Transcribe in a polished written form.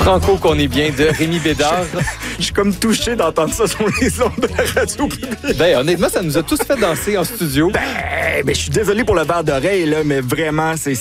Franco qu'on est bien de Rémi Bédard. Je suis comme touché d'entendre ça sur les ondes de la radio publique. Ben, honnêtement, ça nous a tous fait danser en studio. Ben, je suis désolé pour le verre d'oreille, là, mais vraiment, c'est